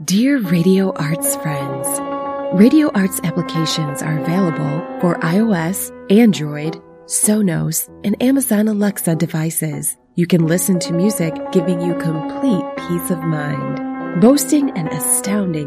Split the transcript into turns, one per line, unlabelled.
Dear Radio Arts friends, Radio Arts applications are available for iOS, Android, Sonos, and Amazon Alexa devices. You can listen to music giving you complete peace of mind, boasting an astounding